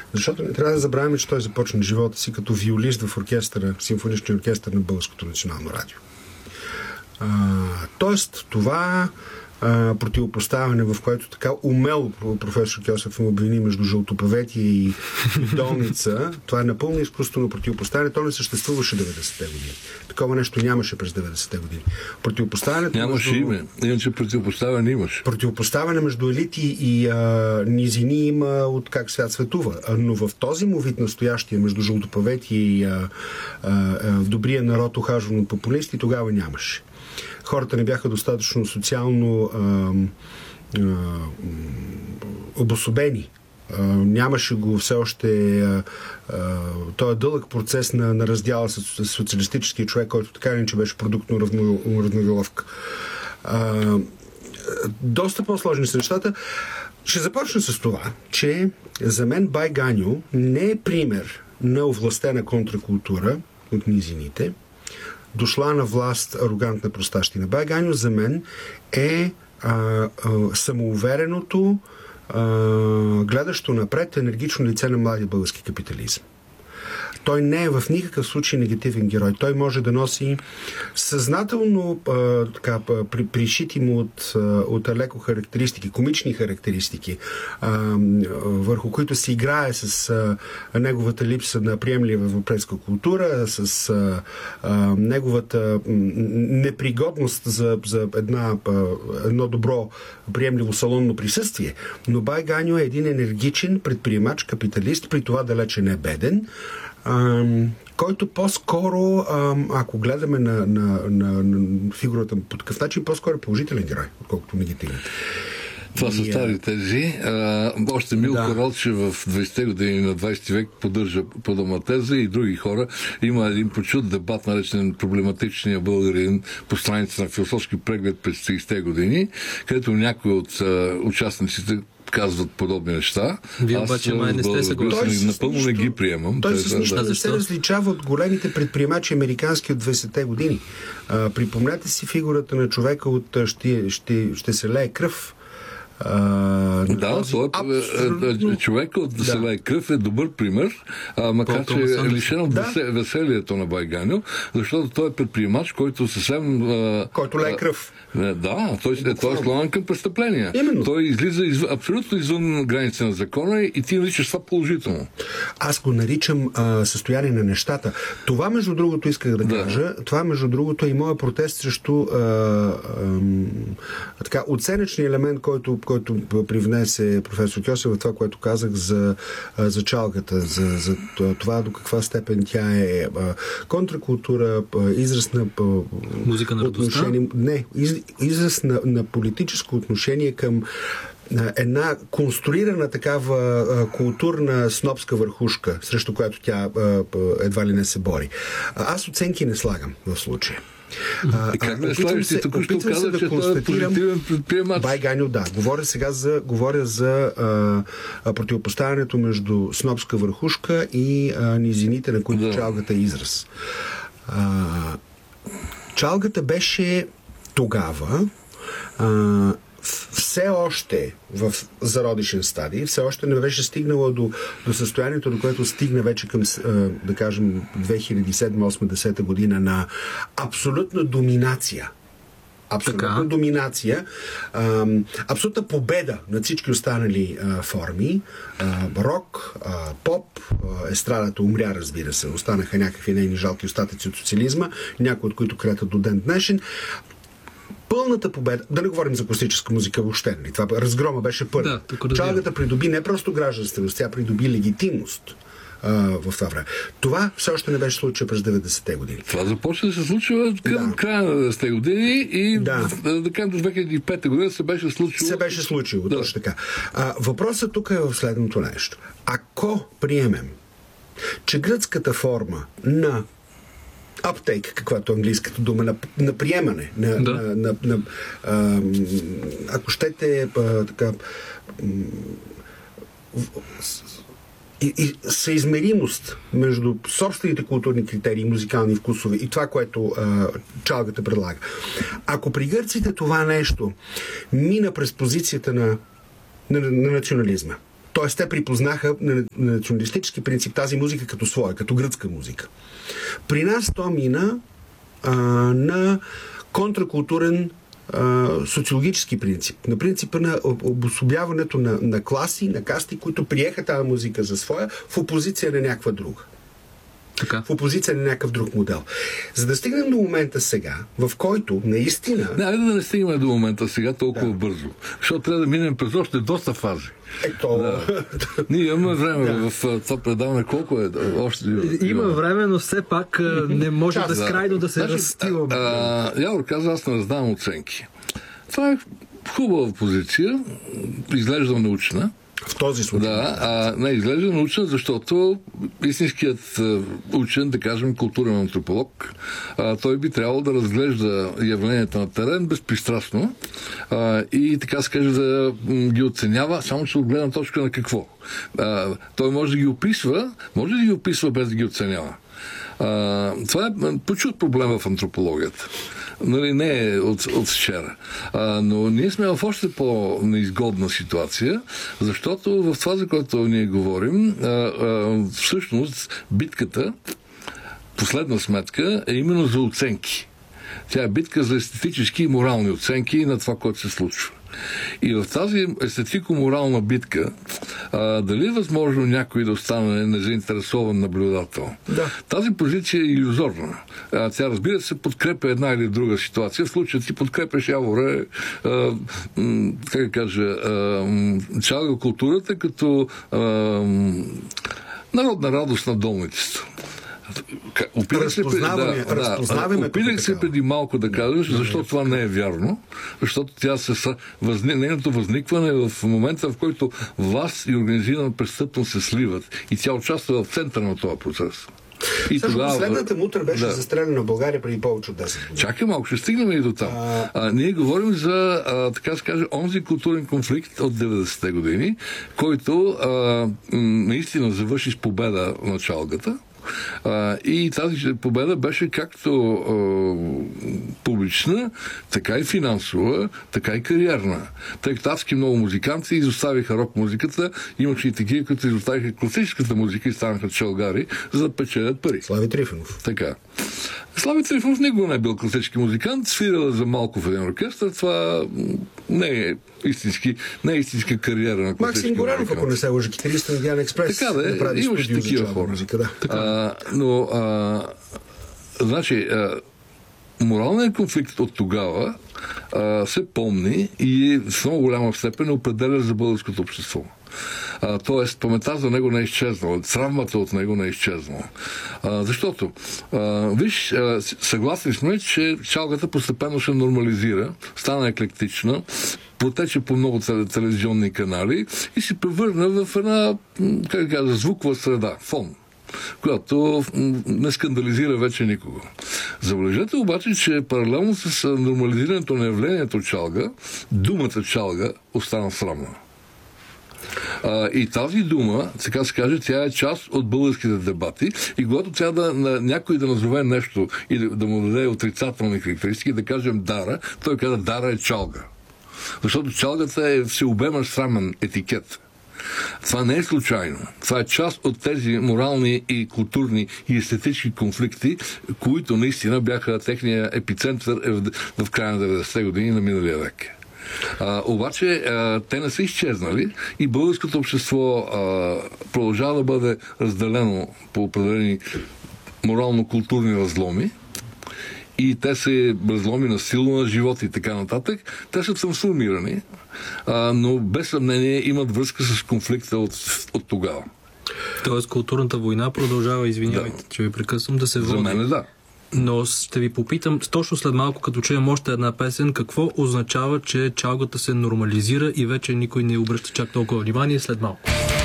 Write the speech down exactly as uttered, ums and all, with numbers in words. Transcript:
Защото не трябва да забравяме, че той започна живота си като виолист в оркестъра, симфоничния оркестър на Българското национално радио. А, тоест, това а, противопоставяне, в което така умело професор Кьосев му обвини между жълтопаветия и долница, това е напълно изкуствено противопоставяне. То не съществуваше деветдесетте години. Такова нещо нямаше през деветдесетте години. Противопоставянето нямаше между... име. Иначе противопоставяне имаше. Противопоставяне между елити и а, низини има от как свят светува. А, но в този му вид настоящия между жълтопаветия и а, а, а, добрия народ, ухажван от популисти, тогава нямаше. Хората не бяха достатъчно социално а, а, обособени. А, нямаше го все още а, а, този дълъг процес на, на раздяла с социалистическия човек, който така или иначе беше продукт на уравновиловка. Доста по-сложни са нещата. Ще започна с това, че за мен Бай Ганьо не е пример на овластена контракултура от низините, дошла на власт арогантна простащина. Бай Ганьо за мен е а, а, самоувереното, а, гледащо напред енергично лице на младия български капитализъм. Той не е в никакъв случай негативен герой. Той може да носи съзнателно а, така, при, пришити му от, от леко характеристики, комични характеристики, а, върху които се играе с а, неговата липса на приемлива европейска култура, с а, а, неговата непригодност за, за една, а, едно добро приемливо салонно присъствие. Но Бай Ганьо е един енергичен предприемач, капиталист, при това далече не беден, Uh, който по-скоро, uh, ако гледаме на, на, на, на фигурата по такъв начин, по-скоро е положителен герой, отколкото негативен. Това са стари тези. А, още Милко да. Ралчев в двайсетте години на двайсети век поддържа подобна теза и други хора. Има един почут дебат, наречен проблематичния българин по страница на философски преглед през трийсетте години, където някои от а, участниците казват подобни неща. Вие обаче май не сте съгласни. Напълно нищо, не ги приемам. Той с нищо да, не се различава от големите предприемачи американски от двайсетте години. А, припомнете си фигурата на човека от ще, ще, ще се лее кръв. Uh, да, той е абсолютно... човек от да се лее кръв е добър пример, а, макар че е лишен от да. веселието на Бай Ганьо, защото той е предприемач, който съвсем... А, който лее кръв. А, да, той, той е склонен към престъпления. Именно. Той излиза из, абсолютно извън граница на закона и ти наричаш това положително. Аз го наричам а, състояние на нещата. Това, между другото, исках да, да. кажа, това, между другото, е и моя протест срещу а, а, а, така, оценъчния елемент, който който привнесе професор Кьосев в това, което казах за, за чалгата, за, за това до каква степен тя е контракултура, израз на музика на отношение, не, из, израз на, на политическо отношение към една конструирана такава а, културна снобска върхушка, срещу която тя а, едва ли не се бори. А, аз оценки не слагам в случая. А, и как да слагаш ти току-що каза, да че той е позитивен предприемач? Бай Ганьо, да. Говоря сега за, говоря за а, а, противопоставянето между снобска върхушка и а, низините, на които да. чалгата е израз. А, чалгата беше тогава а, все още в зародишен стадий, все още не беше стигнала до, до състоянието, до което стигна вече към, да кажем, две хиляди и седма осма десета година на абсолютна доминация. Абсолютна така. доминация, а, абсолютна победа над всички останали а, форми. А, рок, а, поп, а, естрадата умря, разбира се. Останаха някакви нейни жалки остатъци от социализма, някои от които кретат до ден днешен. Пълната победа, да не говорим за класическа музика въобще, нали? Това разгрома беше първа. Да, чалгата придоби не просто гражданственост, тя придоби легитимност а, в това време. Това все още не беше случай през деветдесетте години. Това започна да се случва към да. края на деветдесетте години и да, да кажем до две хиляди и пета година се беше случило. Се беше случило, да. точно така. А, въпросът тук е в следното нещо. Ако приемем, че гръцката форма на uptake, каквато е английската дума, на, на приемане, на, да. на, на, на а, ако щете а, така и, и съизмеримост между собствените културни критерии, музикални вкусове и това, което а, чалгата предлага. Ако при гърците това нещо мина през позицията на, на, на национализма, Тоест, те припознаха на националистически принцип тази музика като своя, като гръцка музика. При нас то мина а, на контракултурен а, социологически принцип. На принципа на обособяването на, на класи, на касти, които приеха тази музика за своя в опозиция на някаква друга. Така. В опозиция на някакъв друг модел. За да стигнем до момента сега, в който наистина... Не, айде да не стигнем до момента сега толкова да. бързо. Защото трябва да минем през още доста фази. Ето... Да. Ние имаме време да. в това предаване. Колко е? Още... Има време, но все пак не може безкрайно да, да се значи, разстиваме. Явор каза, аз не раздавам оценки. Това е хубава позиция, изглежда научна. В този случай. Да, а, не, изглежда научен, защото истинският а, учен, да кажем, културен антрополог, а, той би трябвало да разглежда явленията на терен безпристрастно а, и така се каже да ги оценява, само че от гледна точка на какво. А, той може да ги описва, може да ги описва без да ги оценява. А, това е почут проблема в антропологията. Нали, не е от, от вчера. А, но ние сме в още по-неизгодна ситуация, защото в това, за което ние говорим, а, а, всъщност битката, последна сметка, е именно за оценки. Тя е битка за естетически и морални оценки на това, което се случва. И в тази естетико-морална битка, а, дали е възможно някой да остане незаинтересован наблюдател? Да. Тази позиция е илюзорна. А, тя, разбира се, подкрепя една или друга ситуация. В случая ти подкрепяш, Яворе, а, м, как да кажа, а, чалга културата като а, народна радост на долницата. Опитах се, преди, да, да, опитах се преди малко да кажеш, защо това не е вярно, защото тя се възни, нейното възникване е в момента, в който власт и организирана престъпност се сливат и тя участва в центъра на този процес. И Също тогава... последната мутър беше да. застреляна в България преди повече от десет години. Чакай малко, ще стигнем и до там. А... А, ние говорим за, а, така се каже, онзи културен конфликт от деветдесетте години, който а, м- наистина завърши с победа на чалгата. А, и тази победа беше както а, публична, така и финансова, така и кариерна. Тъй като адски много музиканти изоставиха рок-музиката, имаше и такива, които изоставиха класическата музика и станаха чалгари, за да печелят пари. Слави Трифонов. Така. Слави Трифонов никога не е бил класически музикант, свирал за малко в един оркестър, това не е истински, не е истинска кариера на класически Максим Горанов, ако не се лъжа, китариста на Диан Експрес. Така да е, имаше такива хора. Музика, да. А, но, а, значи, а, моралният конфликт от тогава а, се помни и в много голяма степен определя за българското общество. А, тоест, паметта за него не е изчезнала, травмата от него не е изчезнала. А, защото, а, виж, а, съгласни сме, че чалгата постепенно се нормализира, стана еклектична, протече по много телевизионни канали и се превърна в една, как да кажа, звукова среда, фон, която не скандализира вече никого. Забележете обаче, че паралелно с нормализирането на явлението чалга, думата чалга остана срамна. А, и тази дума, така се каже, тя е част от българските дебати и когато трябва да, на някой да назове нещо и да, да му даде отрицателни характеристики, да кажем дара, той каза дара е чалга. Защото чалгата е всеобемен срамен етикет. Това не е случайно. Това е част от тези морални и културни и естетически конфликти, които наистина бяха техния епицентър в, в края на деветдесетте години на миналия век. А, обаче а, те не са изчезнали и българското общество а, продължава да бъде разделено по определени морално-културни разломи и те са разломи на сила на живота и така нататък. Те са трансформирани, а, но без съмнение имат връзка с конфликта от, от тогава. Тоест културната война продължава, извинявайте, да. че ви прекъсвам, да се води. За мен да. Но ще ви попитам, точно след малко, като чуем още една песен, какво означава, че чалгата се нормализира и вече никой не обръща чак толкова внимание след малко?